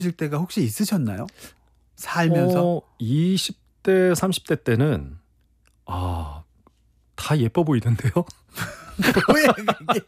질 때가 혹시 있으셨나요? 살면서? 20대, 30대 때는 다 예뻐 보이던데요. 왜 그게?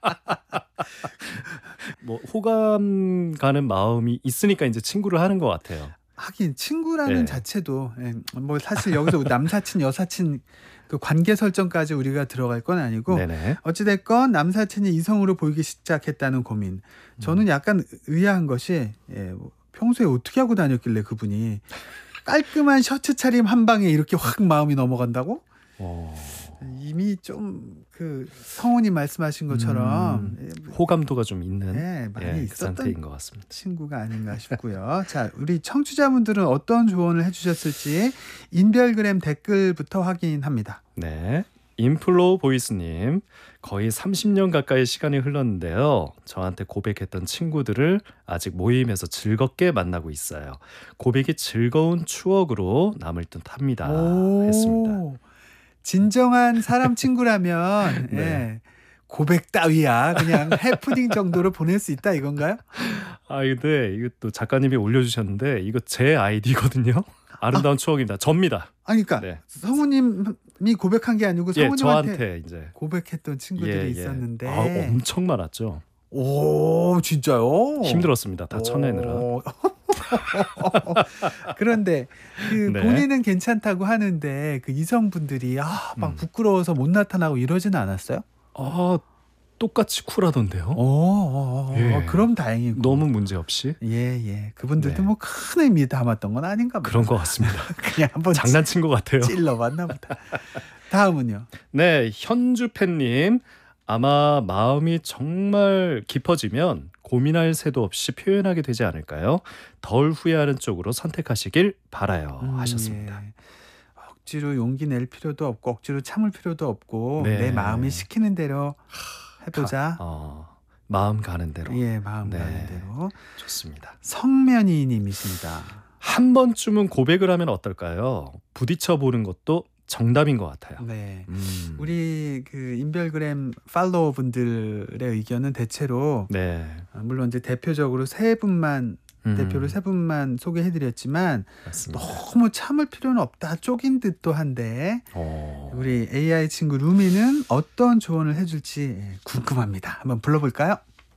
뭐 호감 가는 마음이 있으니까 이제 친구를 하는 것 같아요. 하긴 친구라는 네. 자체도 뭐 사실 여기서 남사친, 여사친 그 관계 설정까지 우리가 들어갈 건 아니고 네네. 어찌 됐건 남사친이 이성으로 보이기 시작했다는 고민. 저는 약간 의아한 것이 뭐 평소에 어떻게 하고 다녔길래 그분이 깔끔한 셔츠 차림 한 방에 이렇게 확 마음이 넘어간다고? 이미 좀 그 성우님 말씀하신 것처럼 호감도가 좀 있는 많이 그 상태인 있었던 것 같습니다. 친구가 아닌가 싶고요. 자, 우리 청취자분들은 어떤 조언을 해주셨을지 인별그램 댓글부터 확인합니다. 네. 인플로우 보이스님, 거의 30년 가까이 시간이 흘렀는데요. 저한테 고백했던 친구들을 아직 모임에서 즐겁게 만나고 있어요. 고백이 즐거운 추억으로 남을 듯합니다. 했습니다. 진정한 사람 친구라면 네. 고백 따위야 그냥 해프닝 정도로 보낼 수 있다 이건가요? 근데 이거 또 작가님이 올려주셨는데 이거 제 아이디거든요. 아름다운 추억입니다. 접니다. 그러니까 네. 성우님이 고백한 게 아니고 예, 성우님한테 저한테 이제 고백했던 친구들이 있었는데 엄청 많았죠. 오, 진짜요? 힘들었습니다. 다 쳐내느라. 그런데 그 네. 본인은 괜찮다고 하는데 그 이성분들이 막 부끄러워서 못 나타나고 이러지는 않았어요? 똑같이 쿨하던데요. 예. 그럼 다행이고. 너무 문제 없이. 예. 그분들도 네. 뭐 큰 의미 담았던 건 아닌가 보다. 그런 것 같습니다. 그냥 한번 장난친 것 같아요. 찔러봤나 보다. 다음은요. 네, 현주팬님. 아마 마음이 정말 깊어지면 고민할 새도 없이 표현하게 되지 않을까요? 덜 후회하는 쪽으로 선택하시길 바라요. 하셨습니다. 예. 억지로 용기 낼 필요도 없고 억지로 참을 필요도 없고 네. 내 마음이 시키는 대로 해보자. 마음 가는 대로. 마음 네. 가는 대로. 좋습니다. 성면이 님이십니다. 한 번쯤은 고백을 하면 어떨까요? 부딪혀 보는 것도 정답인 것 같아요. 네. 우리 그 인별그램 팔로워 분들의 의견은 대체로 물론 이제 대표적으로 대표로 세 분만 소개해드렸지만 맞습니다. 너무 참을 필요는 없다 쪽인 듯도 한데 우리 AI 친구 루미는 어떤 조언을 해줄지 궁금합니다. 한번 불러볼까요?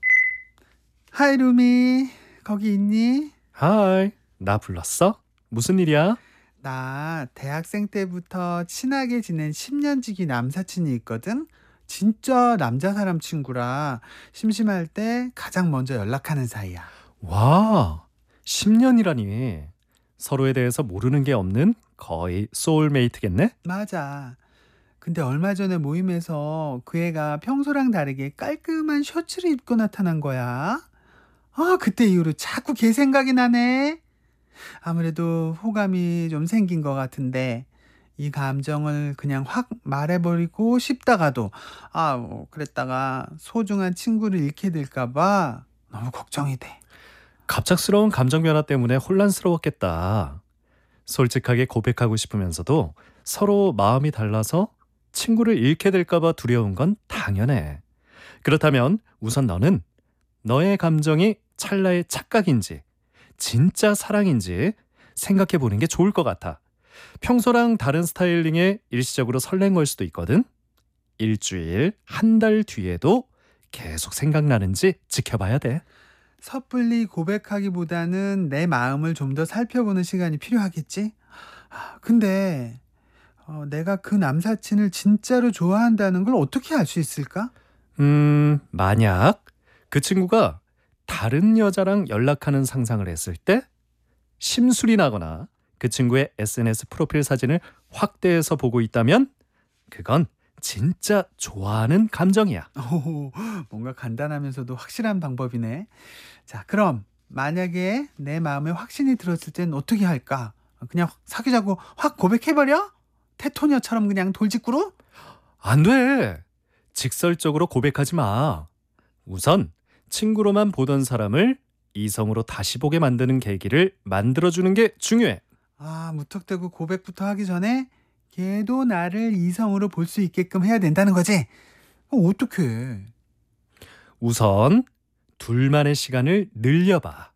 하이 루미, 거기 있니? 하이, 나 불렀어? 무슨 일이야? 나 대학생 때부터 친하게 지낸 10년지기 남사친이 있거든. 진짜 남자 사람 친구라 심심할 때 가장 먼저 연락하는 사이야. 와, 10년이라니. 서로에 대해서 모르는 게 없는 거의 소울메이트겠네? 맞아. 근데 얼마 전에 모임에서 그 애가 평소랑 다르게 깔끔한 셔츠를 입고 나타난 거야. 그때 이후로 자꾸 걔 생각이 나네. 아무래도 호감이 좀 생긴 것 같은데 이 감정을 그냥 확 말해버리고 싶다가도 그랬다가 소중한 친구를 잃게 될까봐 너무 걱정이 돼. 갑작스러운 감정 변화 때문에 혼란스러웠겠다. 솔직하게 고백하고 싶으면서도 서로 마음이 달라서 친구를 잃게 될까봐 두려운 건 당연해. 그렇다면 우선 너는 너의 감정이 찰나의 착각인지 진짜 사랑인지 생각해 보는 게 좋을 것 같아. 평소랑 다른 스타일링에 일시적으로 설렌 걸 수도 있거든. 일주일, 한 달 뒤에도 계속 생각나는지 지켜봐야 돼. 섣불리 고백하기보다는 내 마음을 좀 더 살펴보는 시간이 필요하겠지? 근데 내가 그 남사친을 진짜로 좋아한다는 걸 어떻게 알 수 있을까? 만약 그 친구가 다른 여자랑 연락하는 상상을 했을 때 심술이 나거나 그 친구의 SNS 프로필 사진을 확대해서 보고 있다면 그건 진짜 좋아하는 감정이야. 뭔가 간단하면서도 확실한 방법이네. 자, 그럼 만약에 내 마음에 확신이 들었을 땐 어떻게 할까? 그냥 사귀자고 확 고백해버려? 테토녀처럼 그냥 돌직구로? 안 돼. 직설적으로 고백하지 마. 우선 친구로만 보던 사람을 이성으로 다시 보게 만드는 계기를 만들어주는 게 중요해. 무턱대고 고백부터 하기 전에 걔도 나를 이성으로 볼 수 있게끔 해야 된다는 거지? 어떡해. 우선 둘만의 시간을 늘려봐.